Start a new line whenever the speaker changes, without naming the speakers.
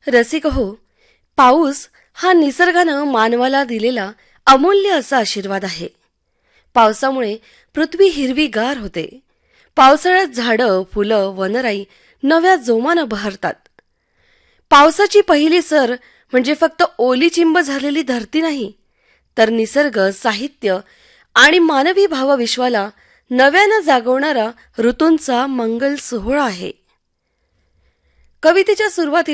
रसिक हो, पाऊस हा निसर्गानं मानवाला दिलेला अमूल्य असा आशीर्वाद आहे. पावसामुळे पृथ्वी हिरवीगार होते. पावसाळ्यात झाडं, फुलं, वनराई नव्या जोमानं बहरतात. पावसाची पहिली सर म्हणजे फक्त ओली चिंब झालेली धरती नाही, तर निसर्ग, साहित्य आणि मानवी भावविश्वाला नव्यानं जागवणारा ऋतूंचा मंगल सोहळा आहे. कवितेच्या सुरुवातीला